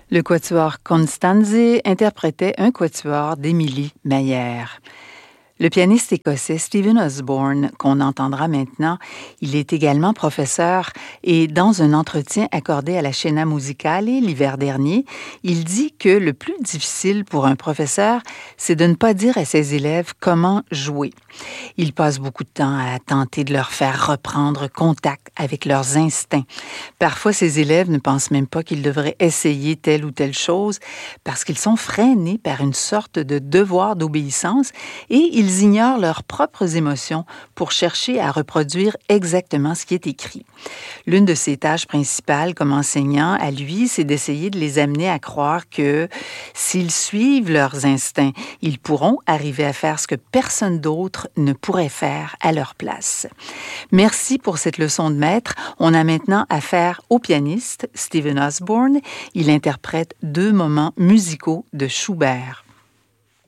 Le quatuor Constanze interprétait un quatuor d'Émilie Mayer. Le pianiste écossais Stephen Osborne, qu'on entendra maintenant, il est également professeur et dans un entretien accordé à la Scena Musicale l'hiver dernier, il dit que le plus difficile pour un professeur, c'est de ne pas dire à ses élèves comment jouer. Il passe beaucoup de temps à tenter de leur faire reprendre contact avec leurs instincts. Parfois, ses élèves ne pensent même pas qu'ils devraient essayer telle ou telle chose parce qu'ils sont freinés par une sorte de devoir d'obéissance et ils ignorent leurs propres émotions pour chercher à reproduire exactement ce qui est écrit. L'une de ses tâches principales comme enseignant à lui, c'est d'essayer de les amener à croire que s'ils suivent leurs instincts, ils pourront arriver à faire ce que personne d'autre ne pourrait faire à leur place. Merci pour cette leçon de maître. On a maintenant affaire au pianiste Stephen Osborne. Il interprète 2 moments musicaux de Schubert.